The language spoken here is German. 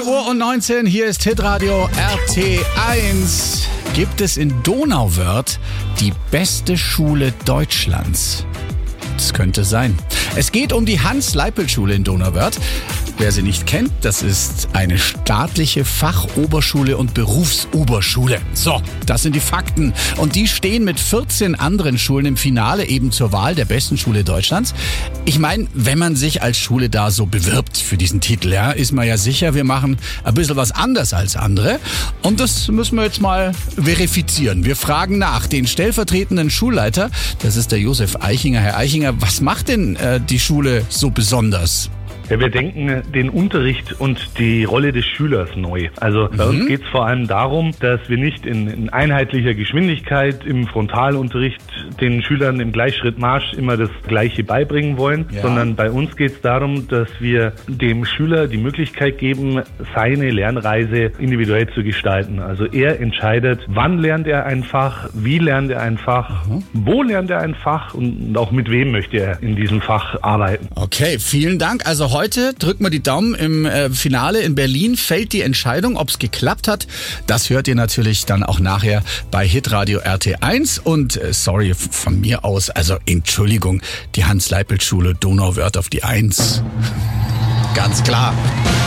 4:19 Uhr, hier ist Hitradio RT1. Gibt es in Donauwörth die beste Schule Deutschlands? Das könnte sein. Es geht um die Hans-Leipelt-Schule in Donauwörth. Wer sie nicht kennt, das ist eine staatliche Fachoberschule und Berufsoberschule. So, das sind die Fakten. Und die stehen mit 14 anderen Schulen im Finale eben zur Wahl der besten Schule Deutschlands. Ich meine, wenn man sich als Schule da so bewirbt für diesen Titel, ja, ist man ja sicher, wir machen ein bisschen was anders als andere. Und das müssen wir jetzt mal verifizieren. Wir fragen nach den stellvertretenden Schulleiter. Das ist der Josef Eichinger. Herr Eichinger, was macht denn die Schule so besonders? Ja, wir denken den Unterricht und die Rolle des Schülers neu. Also bei uns geht es vor allem darum, dass wir nicht in einheitlicher Geschwindigkeit im Frontalunterricht den Schülern im Gleichschrittmarsch immer das Gleiche beibringen wollen, sondern bei uns geht es darum, dass wir dem Schüler die Möglichkeit geben, seine Lernreise individuell zu gestalten. Also er entscheidet, wann lernt er ein Fach, wie lernt er ein Fach, wo lernt er ein Fach und auch mit wem möchte er in diesem Fach arbeiten. Okay, vielen Dank. Also heute drücken wir die Daumen. Im Finale in Berlin fällt die Entscheidung, ob es geklappt hat. Das hört ihr natürlich dann auch nachher bei Hitradio RT1. Und sorry von mir aus, also Entschuldigung, die Hans-Leipelt-Schule Donauwörth auf die 1. Ganz klar.